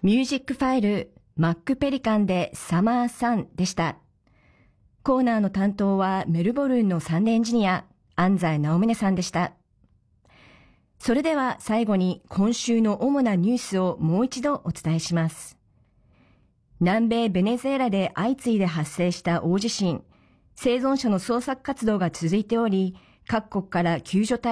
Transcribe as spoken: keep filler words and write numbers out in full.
ミュージックファイル、マック・ペリカンでサマーサンでした。コーナーの担当はメルボルンのサンデーエンジニア、安西直宗さんでした。それでは最後に今週の主なニュースをもう一度お伝えします。南米ベネズエラで相次いで発生した大地震、生存者の捜索活動が続いており、各国から救助隊